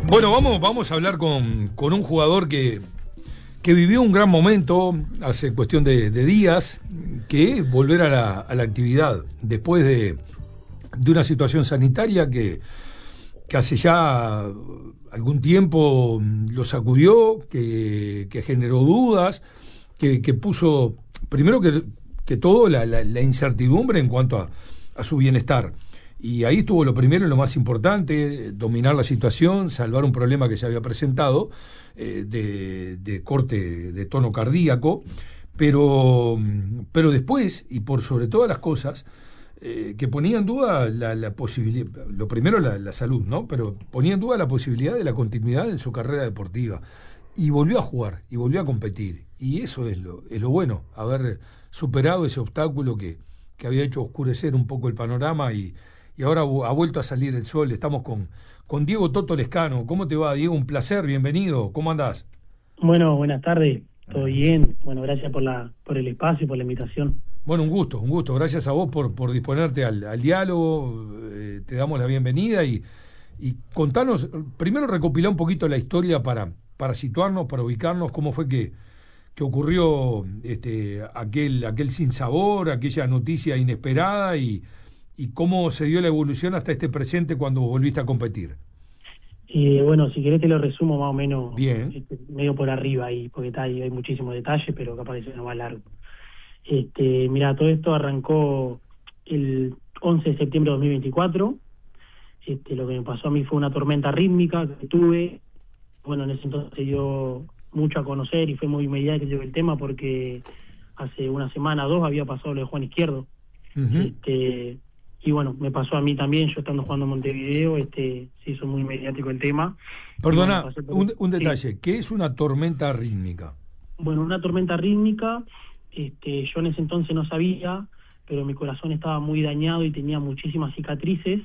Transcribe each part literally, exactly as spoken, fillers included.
Bueno, vamos, vamos a hablar con, con un jugador que, que vivió un gran momento hace cuestión de, de días, que es volver a la, a la actividad después de, de una situación sanitaria que, que hace ya algún tiempo lo sacudió, que, que generó dudas, que, que puso, primero que, que todo, la, la, la incertidumbre en cuanto a, a su bienestar. Y ahí estuvo lo primero y lo más importante, dominar la situación, salvar un problema que se había presentado, eh, de, de corte de tono cardíaco, pero, pero después, y por sobre todas las cosas, eh, que ponía en duda la, la posibilidad, lo primero la, la salud, ¿no? Pero ponía en duda la posibilidad de la continuidad en su carrera deportiva. Y volvió a jugar, y volvió a competir. Y eso es lo, es lo bueno, haber superado ese obstáculo que, que había hecho oscurecer un poco el panorama y Y ahora ha vuelto a salir el sol. Estamos con, con Diego Toto Lescano. ¿Cómo te va, Diego? Un placer, bienvenido. ¿Cómo andás? Bueno, buenas tardes. ¿Todo bien? Bueno, gracias por la por el espacio y por la invitación. Bueno, un gusto, un gusto. Gracias a vos por, por disponerte al, al diálogo. Eh, te damos la bienvenida y, y contanos, primero recopilá un poquito la historia para, para situarnos, para ubicarnos, cómo fue que, que ocurrió este, aquel, aquel sinsabor, aquella noticia inesperada y... ¿Y cómo se dio la evolución hasta este presente cuando volviste a competir? Eh, bueno, si querés te lo resumo más o menos. Bien. Este, medio por arriba ahí, porque está ahí, hay muchísimos detalles, pero capaz que sea más largo. Este, mira, todo esto arrancó el once de septiembre de dos mil veinticuatro. Este, lo que me pasó a mí fue una tormenta rítmica que tuve. Bueno, en ese entonces se dio mucho a conocer y fue muy mediático el tema porque hace una semana o dos había pasado lo de Juan Izquierdo. Uh-huh. Este... Y bueno, me pasó a mí también, yo estando jugando en Montevideo, este, se hizo muy mediático el tema. Perdona, bueno, un, un detalle, sí. ¿Qué es una tormenta rítmica? Bueno, una tormenta rítmica, este, yo en ese entonces no sabía, pero mi corazón estaba muy dañado y tenía muchísimas cicatrices,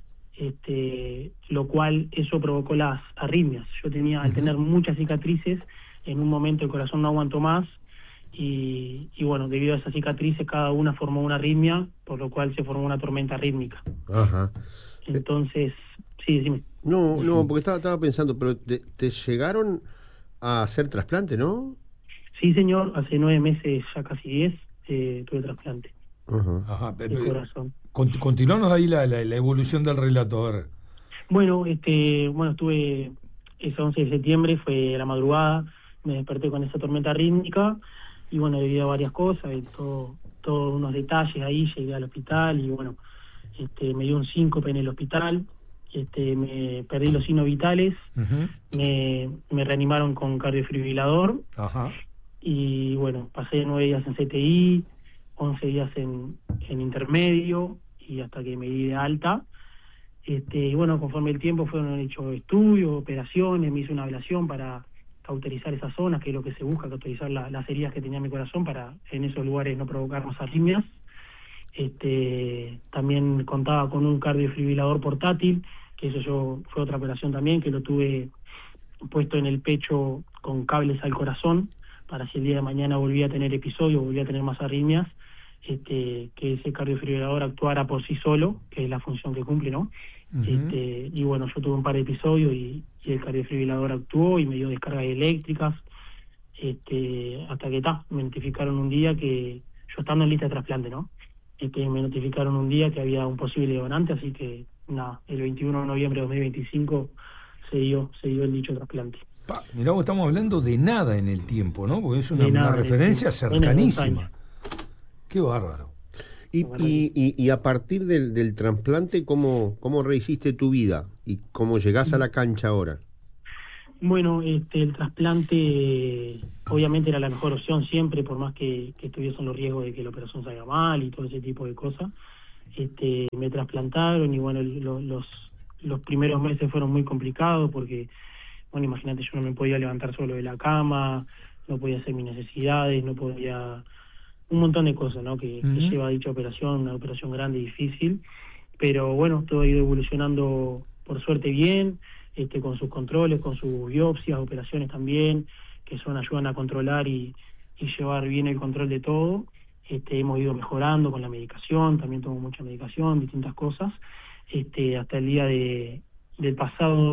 este, lo cual eso provocó las arritmias. Yo tenía, uh-huh. al tener muchas cicatrices, en un momento el corazón no aguantó más, Y, y bueno, debido a esas cicatrices cada una formó una arritmia, por lo cual se formó una tormenta rítmica. Ajá. Entonces, sí, decime. No, no, porque estaba, estaba pensando, pero te, te llegaron a hacer trasplante, ¿no? Sí, señor, hace nueve meses, ya casi diez, eh, tuve trasplante. Ajá. Ajá, de corazón. Continuanos ahí la, la, la evolución del relato, a ver. Bueno, este, bueno, estuve ese once de septiembre, fue a la madrugada, me desperté con esa tormenta rítmica. Y bueno, debido a varias cosas y todo, todos unos detalles ahí, llegué al hospital y bueno, este, me dio un síncope en el hospital, este, me perdí los signos vitales, uh-huh. me, me reanimaron con cardiofibrilador, uh-huh. y bueno, pasé nueve días en C T I, once días en, en intermedio y hasta que me di de alta. Este, y bueno, conforme el tiempo fueron hechos estudios, operaciones, me hice una ablación para cauterizar esas zonas, que es lo que se busca, cauterizar la, las heridas que tenía mi corazón para en esos lugares no provocar más arritmias. Este, también contaba con un cardiofibrilador portátil, que eso yo fue otra operación también, que lo tuve puesto en el pecho con cables al corazón, para si el día de mañana volvía a tener episodios, volvía a tener más arritmias, este, que ese cardiofibrilador actuara por sí solo, que es la función que cumple, ¿no? Uh-huh. Este, y bueno, yo tuve un par de episodios y, y el cardiofibrilador actuó y me dio descargas eléctricas, este, hasta que ta, me notificaron un día que, yo estando en lista de trasplante, ¿no? Este, me notificaron un día que había un posible donante, así que nada, el veintiuno de noviembre de dos mil veinticinco se dio, se dio el dicho trasplante. Pa, mirá, vos estamos hablando de nada en el tiempo, ¿no? Porque es una, una referencia cercanísima. Qué bárbaro. Y, y, y, y a partir del, del trasplante, ¿cómo, cómo rehiciste tu vida? ¿Y cómo llegás a la cancha ahora? Bueno, este, el trasplante obviamente era la mejor opción siempre, por más que, que estuviesen los riesgos de que la operación salga mal y todo ese tipo de cosas. Este, me trasplantaron y bueno, lo, los, los primeros meses fueron muy complicados porque, bueno, imagínate, yo no me podía levantar solo de la cama, no podía hacer mis necesidades, no podía... un montón de cosas, ¿no? Que, uh-huh. que lleva dicha operación, una operación grande y difícil, pero bueno, todo ha ido evolucionando por suerte bien, este, con sus controles, con sus biopsias, operaciones también, que son ayudan a controlar y, y llevar bien el control de todo. Este, hemos ido mejorando con la medicación, también tomo mucha medicación, distintas cosas, este, hasta el día de del pasado domingo,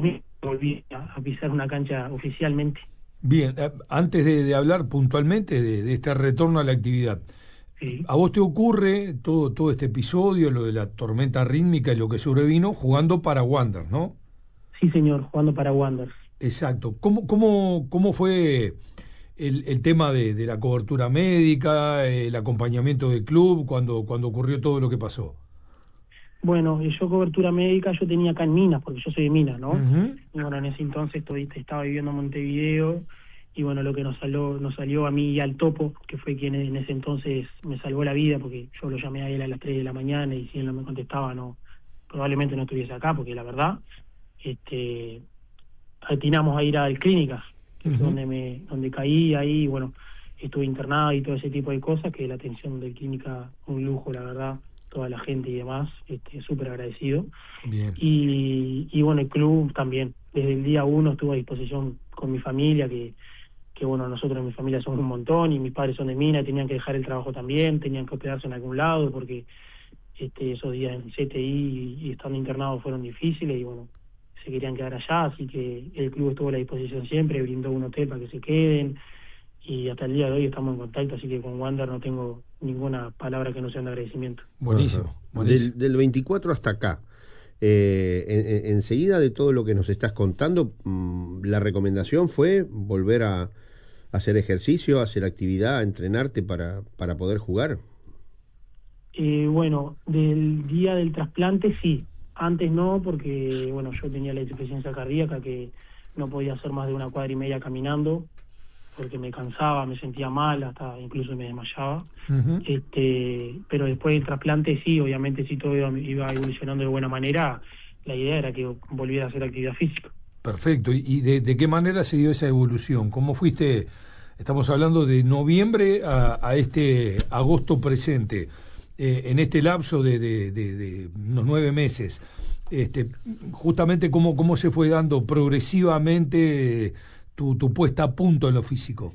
volví a, a pisar una cancha oficialmente. Bien, eh, antes de, de hablar puntualmente de, de este retorno a la actividad, Sí, ¿a vos te ocurre todo, todo este episodio, lo de la tormenta rítmica y lo que sobrevino, jugando para Wander, ¿no? sí señor, jugando para Wanderers. Exacto. ¿Cómo, cómo, cómo fue el, el tema de, de la cobertura médica, el acompañamiento del club cuando, cuando ocurrió todo lo que pasó? Bueno, eh, yo cobertura médica yo tenía acá en Minas, porque yo soy de Minas, ¿no? Ujú. Y bueno, en ese entonces todavía estaba viviendo en Montevideo, y bueno, lo que nos salió, nos salió a mí y al Topo, que fue quien en ese entonces me salvó la vida, porque yo lo llamé a él a las tres de la mañana y si él no me contestaba, no, probablemente no estuviese acá, porque la verdad, este, atinamos a ir al clínicas, que Ujú. fue donde me, donde caí ahí, y bueno, estuve internado y todo ese tipo de cosas, que la atención de clínica, un lujo, la verdad, toda la gente y demás, este, súper agradecido. Bien. Y, y bueno, el club también, desde el día uno estuvo a disposición con mi familia, que, que bueno, nosotros en mi familia somos un montón, y mis padres son de Mina, y tenían que dejar el trabajo también, tenían que hospedarse en algún lado, porque este, esos días en C T I y, y estando internados fueron difíciles, y bueno, se querían quedar allá, así que el club estuvo a la disposición siempre, brindó un hotel para que se queden, y hasta el día de hoy estamos en contacto, así que con Wander no tengo ninguna palabra que no sea de agradecimiento. Buenísimo, Ajá. buenísimo. Del, del veinticuatro hasta acá, eh, en- en- enseguida de todo lo que nos estás contando, mm, la recomendación fue volver a, a hacer ejercicio, a hacer actividad, a entrenarte para, para poder jugar. Eh, bueno, del día del trasplante sí, antes no, porque bueno, yo tenía la insuficiencia cardíaca, que no podía hacer más de una cuadra y media caminando, porque me cansaba, me sentía mal, hasta incluso me desmayaba. Ujú. Este, pero después del trasplante sí, obviamente si todo iba, iba evolucionando de buena manera, la idea era que volviera a hacer actividad física. Perfecto. ¿Y y de, de qué manera se dio esa evolución? ¿Cómo fuiste? Estamos hablando de noviembre a, a este agosto presente. Eh, en este lapso de, de- de- de unos nueve meses, este, justamente cómo, cómo se fue dando progresivamente eh, tu, tu puesta a punto en lo físico.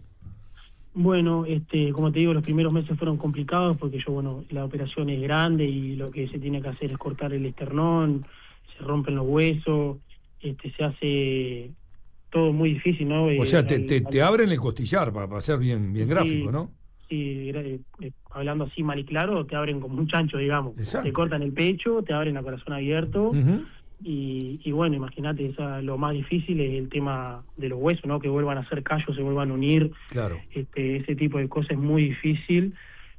Bueno, este, como te digo, los primeros meses fueron complicados porque yo, bueno, la operación es grande y lo que se tiene que hacer es cortar el esternón, se rompen los huesos, este, se hace todo muy difícil, ¿no? O Eh, sea, te, al- te, te al- abren el costillar para, para ser bien, bien gráfico, sí, ¿no? sí, gra- eh, eh, hablando así mal y claro, te abren como un chancho, digamos. Te Exacto. cortan el pecho, te abren a corazón abierto. Ujú. Y, y bueno, imagínate, esa, lo más difícil es el tema de los huesos, ¿no? Que vuelvan a hacer callos, se vuelvan a unir. Claro. Este, ese tipo de cosas es muy difícil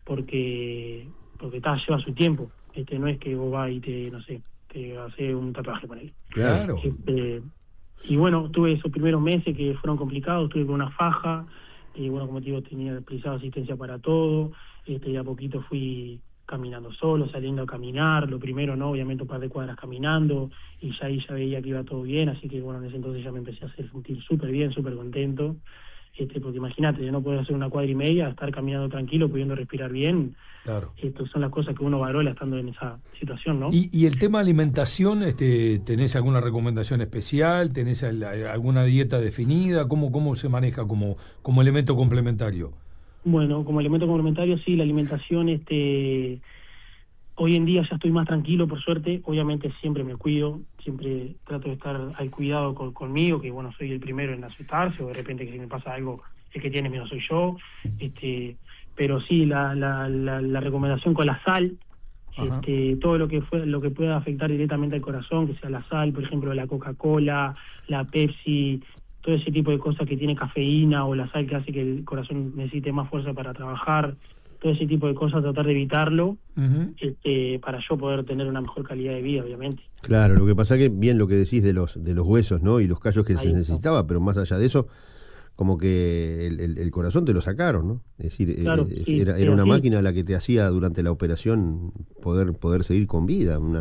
porque porque ta, lleva su tiempo. Este, no es que vos vas y te, no sé, te hace un tatuaje con él. Claro. Claro. Este, y bueno, tuve esos primeros meses que fueron complicados, tuve con una faja, y bueno, como te digo, tenía precisada asistencia para todo, este, y a poquito fui caminando solo, saliendo a caminar, lo primero no, obviamente un par de cuadras caminando, y ya ahí ya veía que iba todo bien, así que bueno, en ese entonces ya me empecé a hacer sentir súper bien, súper contento, este, porque imagínate, de no poder hacer una cuadra y media, estar caminando tranquilo, pudiendo respirar bien, Claro. esto son las cosas que uno valora estando en esa situación, ¿no? Y, y el tema alimentación, este, ¿tenés alguna recomendación especial? ¿Tenés al- alguna dieta definida? ¿Cómo, cómo se maneja como, como elemento complementario? Bueno, como elemento complementario, sí, la alimentación, este, hoy en día ya estoy más tranquilo, por suerte, obviamente siempre me cuido, siempre trato de estar al cuidado con, conmigo, que bueno, soy el primero en asustarse, o de repente que si me pasa algo, el que tiene miedo soy yo, este, pero sí, la, la, la, la recomendación con la sal, Ajá. este, todo lo que fue, lo que pueda afectar directamente al corazón, que sea la sal, por ejemplo, la Coca-Cola, la Pepsi, todo ese tipo de cosas que tiene cafeína, o la sal que hace que el corazón necesite más fuerza para trabajar, todo ese tipo de cosas, tratar de evitarlo, Ujú. este, para yo poder tener una mejor calidad de vida, obviamente. Claro, lo que pasa que bien lo que decís de los de los huesos, ¿no? Y los callos que Ahí se está. necesitaba, pero más allá de eso, como que el, el- el corazón te lo sacaron, ¿no? Es decir, Claro, eh, sí, era, sí, era una así. máquina la que te hacía durante la operación poder poder seguir con vida, una